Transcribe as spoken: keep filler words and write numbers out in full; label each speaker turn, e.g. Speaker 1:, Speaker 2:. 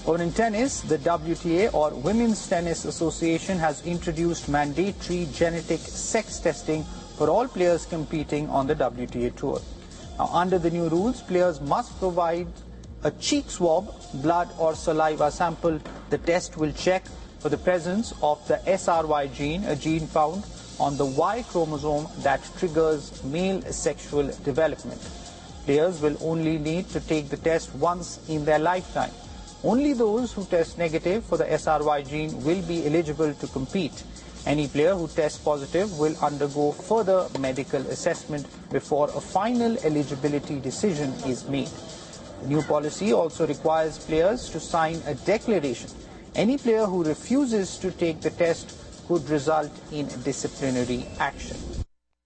Speaker 1: Or in tennis, the W T A or Women's Tennis Association has introduced mandatory genetic sex testing for all players competing on the W T A Tour. Now, under the new rules, players must provide a cheek swab, blood or saliva sample. The test will check for the presence of the S R Y gene, a gene found on the Y chromosome that triggers male sexual development. Players will only need to take the test once in their lifetime. Only those who test negative for the S R Y gene will be eligible to compete. Any player who tests positive will undergo further medical assessment before a final eligibility decision is made. The new policy also requires players to sign a declaration. Any player who refuses to take the test could result in disciplinary action.